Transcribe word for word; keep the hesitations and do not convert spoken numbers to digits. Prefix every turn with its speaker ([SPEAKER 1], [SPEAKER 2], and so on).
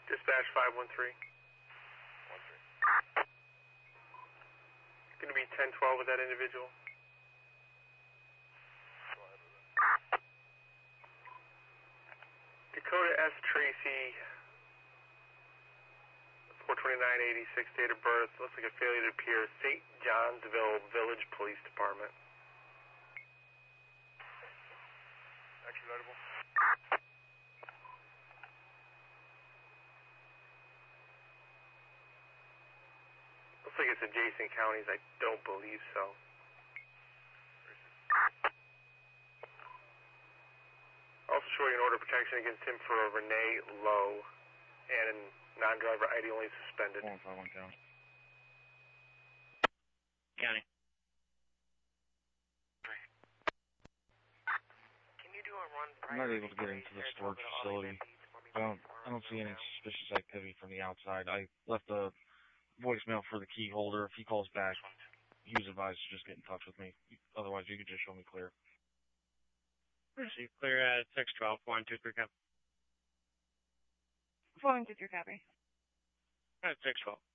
[SPEAKER 1] Dispatch five one three.
[SPEAKER 2] One three.
[SPEAKER 1] Going to be ten twelve with that individual.
[SPEAKER 2] Go ahead with it.
[SPEAKER 1] Dakota S. Tracy, four twenty-nine eighty-six, date of birth. Looks like a failure to appear. Saint Johnsville Village Police Department.
[SPEAKER 2] Extraditable.
[SPEAKER 1] Looks like it's adjacent counties. I don't believe so. Also showing an order of protection against him for a Renee Lowe and a non-driver I D only suspended.
[SPEAKER 3] one five one county.
[SPEAKER 4] County.
[SPEAKER 5] Can you do a run
[SPEAKER 3] I'm not able to get into the storage facility. I don't, I don't see any suspicious activity from the outside. I left a voicemail for the key holder. If he calls back, he was advised to just get in touch with me. Otherwise, you could just show me clear.
[SPEAKER 4] Receive clear at six twelve, one two three, copy.
[SPEAKER 6] Following to your copy.
[SPEAKER 4] At six twelve.